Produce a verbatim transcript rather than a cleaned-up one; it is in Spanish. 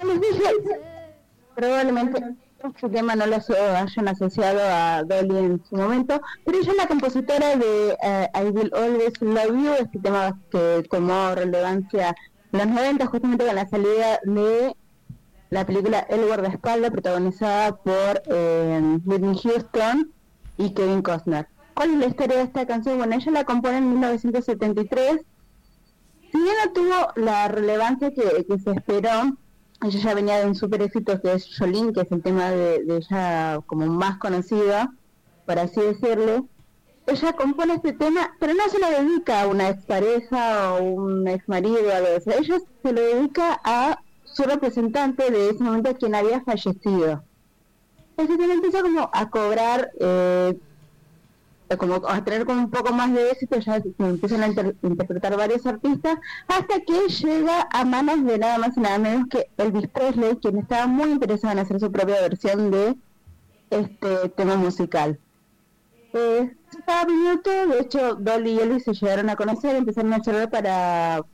Les dije, probablemente este tema no lo aso- hayan asociado a Dolly en su momento, pero ella es la compositora de eh, I Will Always Love You, este tema que tomó relevancia en los noventa, justamente con la salida de la película El guardaespaldas, protagonizada por eh, Whitney Houston y Kevin Costner. ¿Cuál es la historia de esta canción? Bueno, ella la compone en mil novecientos setenta y tres. Si bien no tuvo la relevancia que, que se esperó, ella ya venía de un super éxito que es Jolene, que es el tema de, de ella como más conocido, por así decirlo. Ella compone este tema, pero no se lo dedica a una expareja o un exmarido o algo así. Ella se lo dedica a su representante de ese momento, quien había fallecido. Este tema empieza como a cobrar, eh, como a tener como un poco más de éxito, ya se empiezan a inter- interpretar varios artistas, hasta que llega a manos de nada más y nada menos que Elvis Presley, quien estaba muy interesado en hacer su propia versión de este tema musical. Eh, Cada minuto, de hecho, Dolly y Elvis se llegaron a conocer, empezaron a charlar para